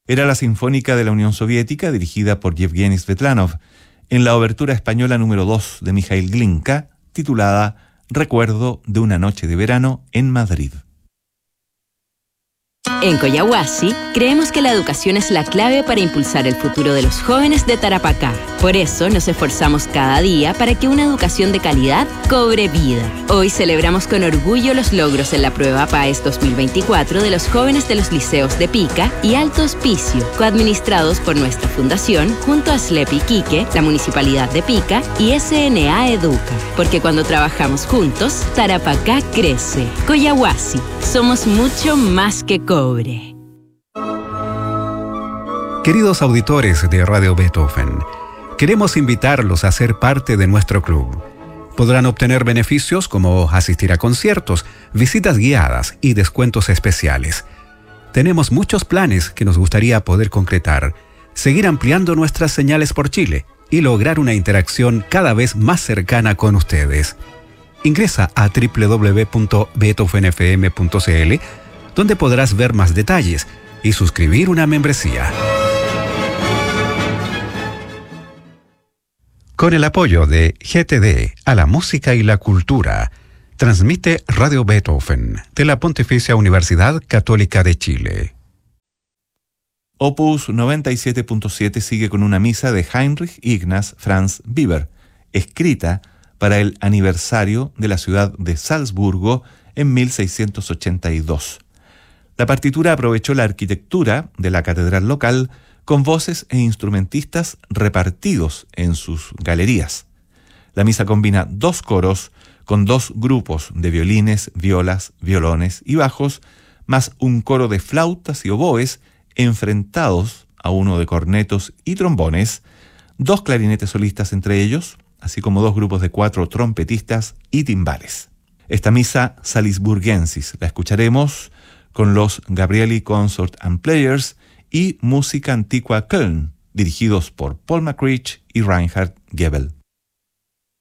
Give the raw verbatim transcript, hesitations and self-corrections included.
Era la Sinfónica de la Unión Soviética, dirigida por Yevgeny Svetlanov, en la obertura española número dos de Mikhail Glinka, titulada Recuerdo de una noche de verano en Madrid. En Coyahuasi, creemos que la educación es la clave para impulsar el futuro de los jóvenes de Tarapacá. Por eso nos esforzamos cada día para que una educación de calidad cobre vida. Hoy celebramos con orgullo los logros en la prueba PAES dos mil veinticuatro de los jóvenes de los liceos de Pica y Alto Hospicio, coadministrados por nuestra fundación junto a SLEP Iquique, la Municipalidad de Pica y S N A Educa. Porque cuando trabajamos juntos, Tarapacá crece. Coyahuasi, somos mucho más que cobre. Queridos auditores de Radio Beethoven, queremos invitarlos a ser parte de nuestro club. Podrán obtener beneficios como asistir a conciertos, visitas guiadas y descuentos especiales. Tenemos muchos planes que nos gustaría poder concretar, seguir ampliando nuestras señales por Chile y lograr una interacción cada vez más cercana con ustedes. Ingresa a doble u doble u doble u punto beethoven f m punto c l, donde podrás ver más detalles y suscribir una membresía. Con el apoyo de G T D a la música y la cultura, transmite Radio Beethoven de la Pontificia Universidad Católica de Chile. Opus noventa y siete punto siete sigue con una misa de Heinrich Ignaz Franz Biber, escrita para el aniversario de la ciudad de Salzburgo en mil seiscientos ochenta y dos. La partitura aprovechó la arquitectura de la catedral local con voces e instrumentistas repartidos en sus galerías. La misa combina dos coros con dos grupos de violines, violas, violones y bajos, más un coro de flautas y oboes enfrentados a uno de cornetos y trombones, dos clarinetes solistas entre ellos, así como dos grupos de cuatro trompetistas y timbales. Esta misa salisburgensis la escucharemos con los Gabrieli Consort and Players y Música Antigua Köln, dirigidos por Paul McCreech y Reinhard Gebel.